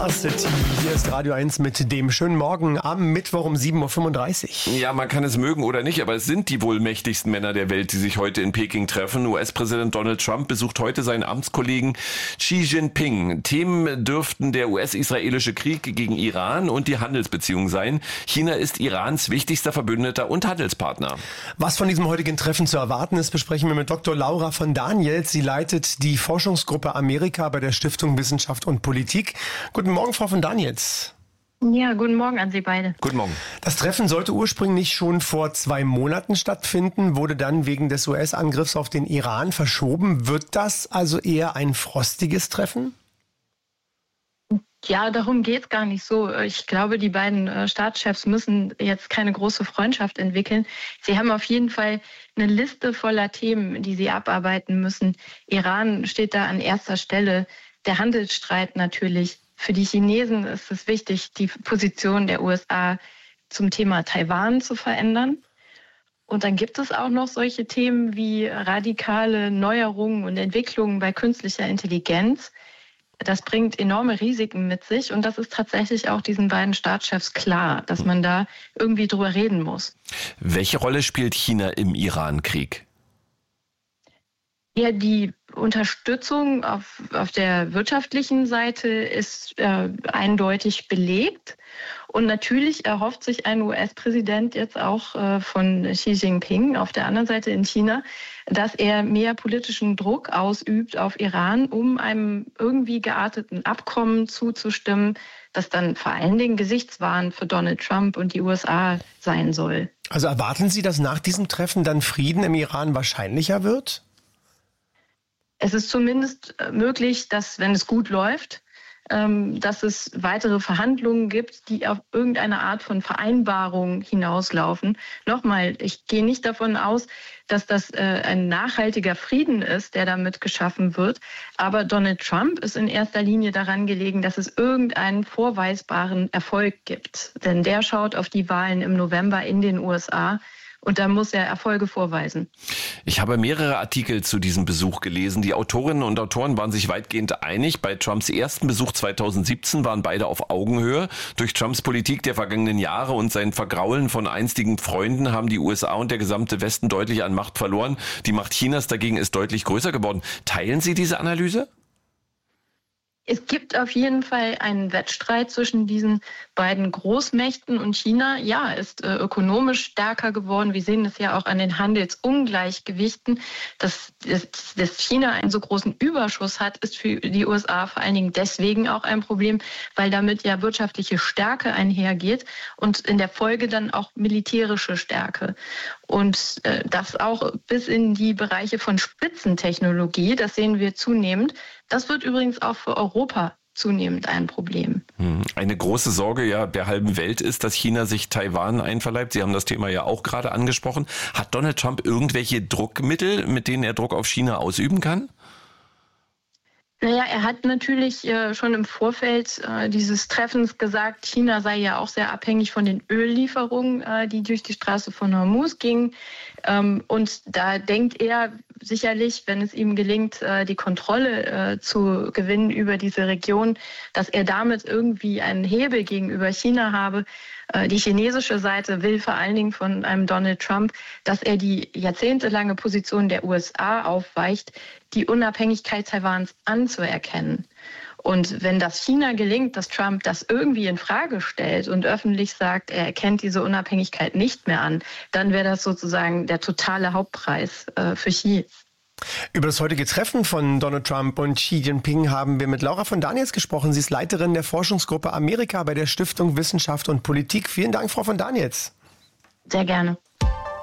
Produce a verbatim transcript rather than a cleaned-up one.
Varsity. Hier ist Radio eins mit dem schönen Morgen am Mittwoch um sieben Uhr fünfunddreißig. Ja, man kann es mögen oder nicht, aber es sind die wohl mächtigsten Männer der Welt, die sich heute in Peking treffen. U S-Präsident Donald Trump besucht heute seinen Amtskollegen Xi Jinping. Themen dürften der U S-israelische Krieg gegen Iran und die Handelsbeziehungen sein. China ist Irans wichtigster Verbündeter und Handelspartner. Was von diesem heutigen Treffen zu erwarten ist, besprechen wir mit Doktor Laura von Daniels. Sie leitet die Forschungsgruppe Amerika bei der Stiftung Wissenschaft und Politik. Guten Morgen, Frau von Daniels. Ja, guten Morgen an Sie beide. Guten Morgen. Das Treffen sollte ursprünglich schon vor zwei Monaten stattfinden, wurde dann wegen des U S-Angriffs auf den Iran verschoben. Wird das also eher ein frostiges Treffen? Ja, darum geht's gar nicht so. Ich glaube, die beiden äh, Staatschefs müssen jetzt keine große Freundschaft entwickeln. Sie haben auf jeden Fall eine Liste voller Themen, die sie abarbeiten müssen. Iran steht da an erster Stelle. Der Handelsstreit natürlich. Für die Chinesen ist es wichtig, die Position der U S A zum Thema Taiwan zu verändern. Und dann gibt es auch noch solche Themen wie radikale Neuerungen und Entwicklungen bei künstlicher Intelligenz. Das bringt enorme Risiken mit sich und das ist tatsächlich auch diesen beiden Staatschefs klar, dass man da irgendwie drüber reden muss. Welche Rolle spielt China im Iran-Krieg? Ja, die Unterstützung auf, auf der wirtschaftlichen Seite ist äh, eindeutig belegt. Und natürlich erhofft sich ein U S-Präsident jetzt auch äh, von Xi Jinping auf der anderen Seite in China, dass er mehr politischen Druck ausübt auf Iran, um einem irgendwie gearteten Abkommen zuzustimmen, das dann vor allen Dingen gesichtswahrend für Donald Trump und die U S A sein soll. Also erwarten Sie, dass nach diesem Treffen dann Frieden im Iran wahrscheinlicher wird? Es ist zumindest möglich, dass, wenn es gut läuft, dass es weitere Verhandlungen gibt, die auf irgendeine Art von Vereinbarung hinauslaufen. Nochmal, ich gehe nicht davon aus, dass das ein nachhaltiger Frieden ist, der damit geschaffen wird. Aber Donald Trump ist in erster Linie daran gelegen, dass es irgendeinen vorweisbaren Erfolg gibt. Denn der schaut auf die Wahlen im November in den U S A. Und da muss er Erfolge vorweisen. Ich habe mehrere Artikel zu diesem Besuch gelesen. Die Autorinnen und Autoren waren sich weitgehend einig. Bei Trumps ersten Besuch zweitausendsiebzehn waren beide auf Augenhöhe. Durch Trumps Politik der vergangenen Jahre und sein Vergraulen von einstigen Freunden haben die U S A und der gesamte Westen deutlich an Macht verloren. Die Macht Chinas dagegen ist deutlich größer geworden. Teilen Sie diese Analyse? Es gibt auf jeden Fall einen Wettstreit zwischen diesen beiden Großmächten und China, ja, ist äh, ökonomisch stärker geworden. Wir sehen es ja auch an den Handelsungleichgewichten. Dass, dass, dass China einen so großen Überschuss hat, ist für die U S A vor allen Dingen deswegen auch ein Problem, weil damit ja wirtschaftliche Stärke einhergeht und in der Folge dann auch militärische Stärke. Und äh, das auch bis in die Bereiche von Spitzentechnologie, das sehen wir zunehmend. Das wird übrigens auch für Europa zunehmend ein Problem. Eine große Sorge ja der halben Welt ist, dass China sich Taiwan einverleibt. Sie haben das Thema ja auch gerade angesprochen. Hat Donald Trump irgendwelche Druckmittel, mit denen er Druck auf China ausüben kann? Naja, er hat natürlich äh, schon im Vorfeld äh, dieses Treffens gesagt, China sei ja auch sehr abhängig von den Öllieferungen, äh, die durch die Straße von Hormuz gingen. Ähm, und da denkt er sicherlich, wenn es ihm gelingt, äh, die Kontrolle äh, zu gewinnen über diese Region, dass er damit irgendwie einen Hebel gegenüber China habe. Äh, die chinesische Seite will vor allen Dingen von einem Donald Trump, dass er die jahrzehntelange Position der U S A aufweicht, die Unabhängigkeit Taiwans anzuerkennen. Und wenn das China gelingt, dass Trump das irgendwie in Frage stellt und öffentlich sagt, er erkennt diese Unabhängigkeit nicht mehr an, dann wäre das sozusagen der totale Hauptpreis äh, für Xi. Über das heutige Treffen von Donald Trump und Xi Jinping haben wir mit Laura von Daniels gesprochen. Sie ist Leiterin der Forschungsgruppe Amerika bei der Stiftung Wissenschaft und Politik. Vielen Dank, Frau von Daniels. Sehr gerne.